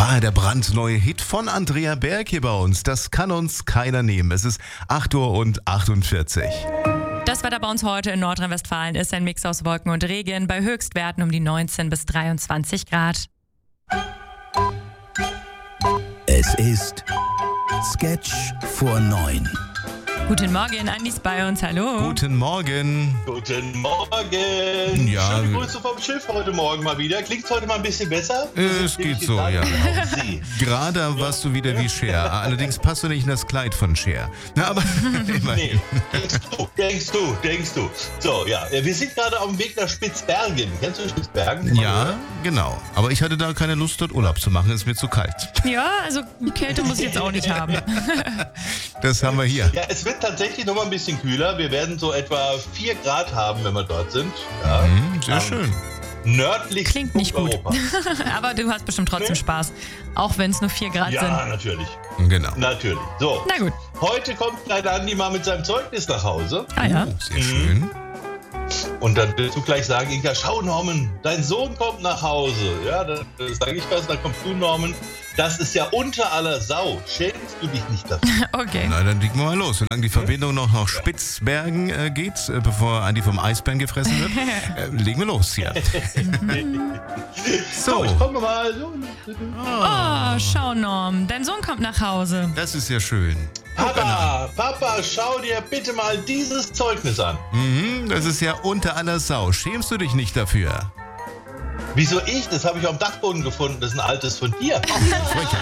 Ja, der brandneue Hit von Andrea Berg hier bei uns. Das kann uns keiner nehmen. Es ist 8:48 Uhr. Das Wetter bei uns heute in Nordrhein-Westfalen ist ein Mix aus Wolken und Regen bei Höchstwerten um die 19 bis 23 Grad. Es ist Sketch vor 9. Guten Morgen, Andi ist bei uns, hallo. Guten Morgen. Guten Morgen. Ja, Schöne Grüße vom Schiff heute Morgen mal wieder. Klingt's heute mal ein bisschen besser? Es geht so, ja. Gerade warst du wieder wie Cher. Allerdings passt du nicht in das Kleid von Cher. Na, aber immerhin. Nee, denkst du. So, ja, wir sind gerade auf dem Weg nach Spitzbergen. Kennst du Spitzbergen? Ja, genau. Aber ich hatte da keine Lust, dort Urlaub zu machen. Ist mir zu kalt. Ja, also Kälte muss ich jetzt auch nicht haben. Das haben wir hier. Ja, es wird tatsächlich noch mal ein bisschen kühler. Wir werden so etwa 4 Grad haben, wenn wir dort sind. Ja. Sehr schön. Nördlich Klingt nicht gut. Europa. Aber du hast bestimmt trotzdem Spaß. Auch wenn es nur 4 Grad sind. Ja, natürlich. Genau. Natürlich. So. Na gut. Heute kommt kleiner Andi mal mit seinem Zeugnis nach Hause. Ah ja. Sehr schön. Und dann willst du gleich sagen, Inka, schau Norman, dein Sohn kommt nach Hause. Ja, dann sage ich was, dann kommst du Norman. Das ist ja unter aller Sau. Schämst du dich nicht dafür? Okay. Na, dann legen wir mal los. Solange die Verbindung noch nach Spitzbergen geht, bevor Andi vom Eisbären gefressen wird, legen wir los hier. So, ich komme mal. Oh, schau Norm, dein Sohn kommt nach Hause. Das ist ja schön. Papa, schau dir bitte mal dieses Zeugnis an. Das ist ja unter aller Sau. Schämst du dich nicht dafür? Wieso ich? Das habe ich auf dem Dachboden gefunden. Das ist ein altes von dir.